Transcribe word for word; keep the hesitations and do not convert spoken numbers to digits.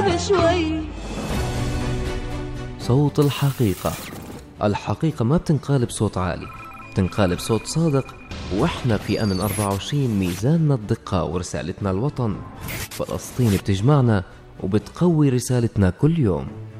شوي. صوت الحقيقة. الحقيقة ما بتنقال بصوت عالي، بتنقال بصوت صادق. وإحنا في أمن أربعة وعشرين ميزاننا الدقة ورسالتنا الوطن. فلسطين بتجمعنا وبتقوي رسالتنا كل يوم.